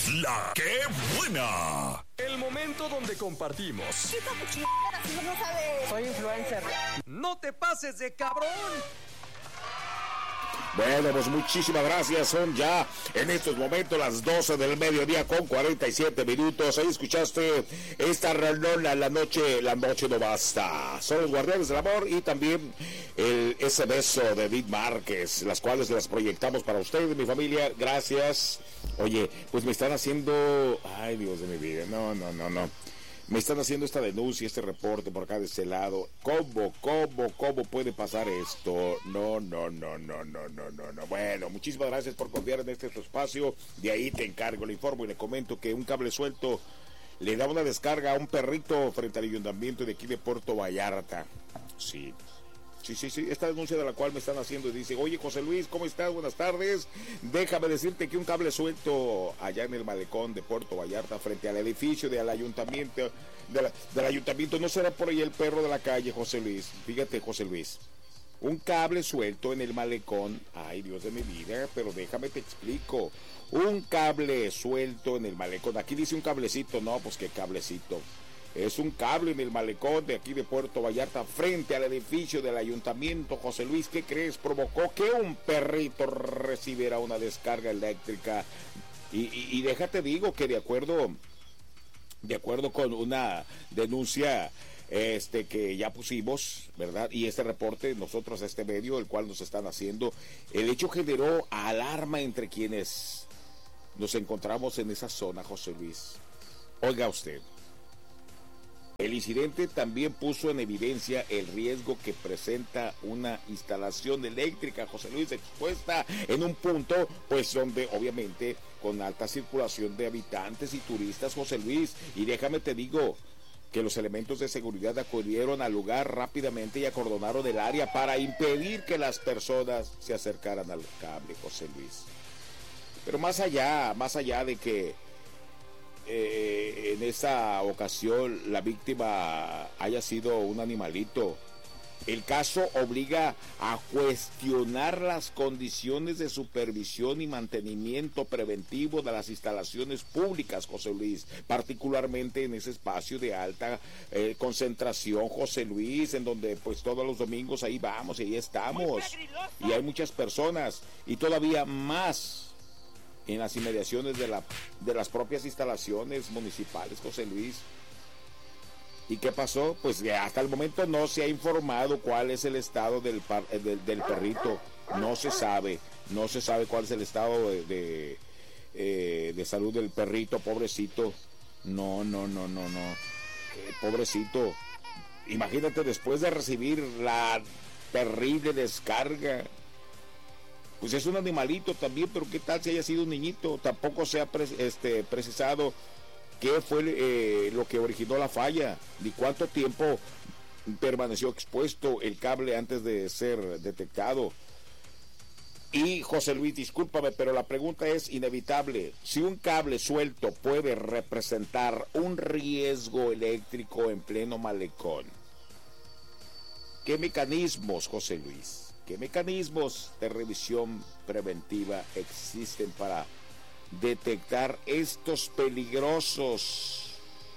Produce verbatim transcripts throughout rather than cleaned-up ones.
La que buena. El momento donde compartimos. No sabe. Soy influencer. No te pases de cabrón. Bueno, pues muchísimas gracias. Son ya en estos momentos las doce del mediodía con cuarenta y siete minutos. Ahí escuchaste esta rolona, la noche, la noche no basta. Son los Guardianes del Amor y también el, ese beso de Edith Márquez, las cuales las proyectamos para ustedes, mi familia. Gracias. Oye, pues me están haciendo... Ay, Dios de mi vida. No, no, no, no. Me están haciendo esta denuncia, este reporte por acá de este lado. ¿Cómo, cómo, cómo puede pasar esto? No, no, no, no, no, no, no, no. Bueno, muchísimas gracias por confiar en este tu espacio. De ahí te encargo, le informo y le comento que un cable suelto le da una descarga a un perrito frente al ayuntamiento de aquí de Puerto Vallarta. Sí. Sí, sí, sí, esta denuncia de la cual me están haciendo y dice, oye, José Luis, ¿cómo estás? Buenas tardes. Déjame decirte que un cable suelto allá en el malecón de Puerto Vallarta frente al edificio del ayuntamiento, de la, del ayuntamiento, no será por ahí el perro de la calle, José Luis. Fíjate, José Luis, un cable suelto en el malecón, ay, Dios de mi vida, pero déjame te explico. Un cable suelto en el malecón, aquí dice un cablecito, no, pues qué cablecito. Es un cable en el malecón de aquí de Puerto Vallarta frente al edificio del ayuntamiento. José Luis, ¿qué crees? Provocó que un perrito recibiera una descarga eléctrica. Y, y, y déjate digo que de acuerdo, de acuerdo con una denuncia este que ya pusimos, ¿verdad? Y este reporte, nosotros, este medio, el cual nos están haciendo, el hecho generó alarma entre quienes nos encontramos en esa zona, José Luis. Oiga usted. El incidente también puso en evidencia el riesgo que presenta una instalación eléctrica, José Luis, expuesta en un punto, pues donde obviamente con alta circulación de habitantes y turistas, José Luis, y déjame te digo que los elementos de seguridad acudieron al lugar rápidamente y acordonaron el área para impedir que las personas se acercaran al cable, José Luis. Pero más allá, más allá de que Eh, en esa ocasión la víctima haya sido un animalito, el caso obliga a cuestionar las condiciones de supervisión y mantenimiento preventivo de las instalaciones públicas, José Luis, particularmente en ese espacio de alta eh, concentración, José Luis, en donde pues todos los domingos ahí vamos y ahí estamos y hay muchas personas y todavía más en las inmediaciones de, la, de las propias instalaciones municipales, José Luis. ¿Y qué pasó? Pues hasta el momento no se ha informado cuál es el estado del, par, del, del perrito. No se sabe, no se sabe cuál es el estado de, de, eh, de salud del perrito, pobrecito. No, no, no, no, no. Eh, pobrecito. Imagínate después de recibir la terrible descarga. Pues es un animalito también, pero qué tal si haya sido un niñito. Tampoco se ha pre este, precisado qué fue eh, lo que originó la falla, ni cuánto tiempo permaneció expuesto el cable antes de ser detectado. Y José Luis, discúlpame, pero la pregunta es inevitable. Si un cable suelto puede representar un riesgo eléctrico en pleno malecón, ¿qué mecanismos, José Luis? ¿Qué mecanismos de revisión preventiva existen para detectar estos peligrosos,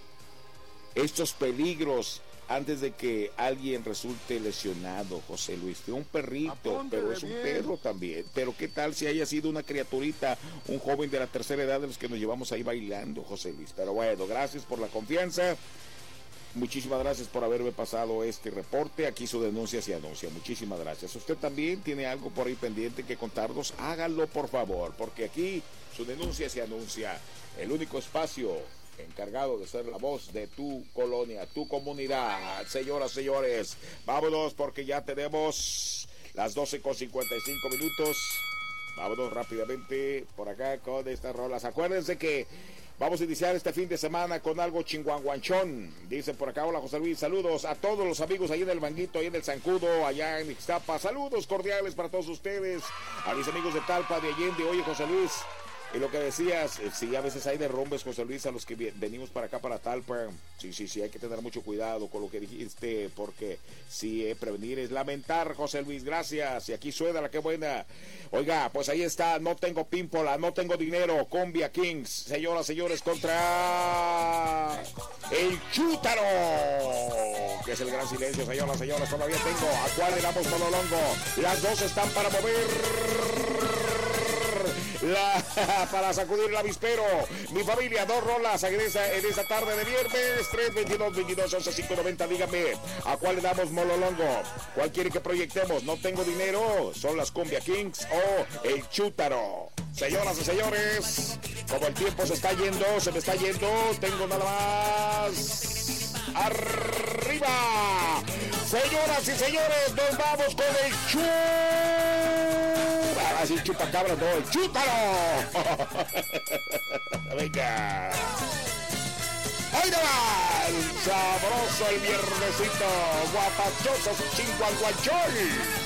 estos peligros antes de que alguien resulte lesionado, José Luis? De un perrito, Apóntele pero es un bien. perro también. Pero ¿qué tal si haya sido una criaturita, un joven de la tercera edad de los que nos llevamos ahí bailando, José Luis? Pero bueno, gracias por la confianza. Muchísimas gracias por haberme pasado este reporte. Aquí su denuncia se anuncia. Muchísimas gracias. Usted también tiene algo por ahí pendiente que contarnos. Hágalo, por favor, porque aquí su denuncia se anuncia. El único espacio encargado de ser la voz de tu colonia, tu comunidad. Señoras, señores, vámonos porque ya tenemos las doce con cincuenta y cinco minutos. Vámonos rápidamente por acá con estas rolas. Acuérdense que vamos a iniciar este fin de semana con algo chinguanguanchón. Dicen por acá, hola José Luis, saludos a todos los amigos ahí en el Manguito, ahí en el Zancudo, allá en Ixtapa. Saludos cordiales para todos ustedes. A mis amigos de Talpa, de Allende, oye José Luis, Y lo que decías, eh, sí, a veces hay derrumbes, José Luis, a los que vi- venimos para acá, para Talpa. Sí, sí, sí, hay que tener mucho cuidado con lo que dijiste, porque sí, eh, prevenir es lamentar, José Luis, gracias. Y aquí suena la que buena. Oiga, pues ahí está, no tengo pímpola, no tengo dinero, Cumbia Kings, señoras, señores, contra el Chútaro, que es el gran silencio, señoras, señores, todavía tengo. ¿A cuál le damos Mololongo? Las dos están para mover. La, para sacudir el avispero. Mi familia, dos rolas en esta, en esta tarde de viernes. Tres, veintidós, veintidós, once, cinco, noventa. Dígame, ¿a cuál le damos Mololongo? ¿Cuál quiere que proyectemos? No tengo dinero. Son las Cumbia Kings o el Chútaro. Señoras y señores, como el tiempo se está yendo, se me está yendo, tengo nada más. ¡Arriba! Señoras y señores, nos vamos con el Chú. Ahora sí, chupacabra, no, el Chútaro. Venga. ¡Ahí va! Sabroso el viernesito, guapachoso, chinguanguachol.